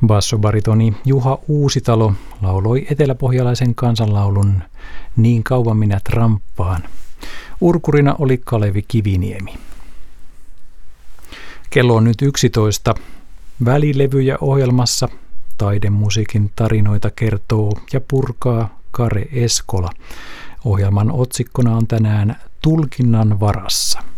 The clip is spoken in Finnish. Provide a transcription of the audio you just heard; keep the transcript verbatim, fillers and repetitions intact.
Bassobaritoni Juha Uusitalo lauloi eteläpohjalaisen kansanlaulun Niin kauan minä tramppaan. Urkurina oli Kalevi Kiviniemi. Kello on nyt yksitoista. Välilevyjä ohjelmassa taidemusiikin tarinoita kertoo ja purkaa Kare Eskola. Ohjelman otsikkona on tänään Tulkinnan varassa.